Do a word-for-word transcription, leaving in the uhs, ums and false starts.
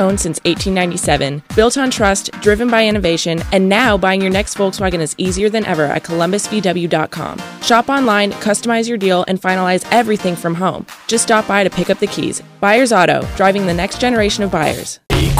owned since eighteen ninety-seven, built on trust, driven by innovation, and now buying your next Volkswagen is easier than ever at columbus v w dot com. Shop online, customize your deal, and finalize everything from home. Just stop by to pick up the keys. Buyers Auto, driving the next generation of buyers.